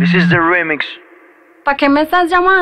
This is the remix. ¿Para qué me estás llamando?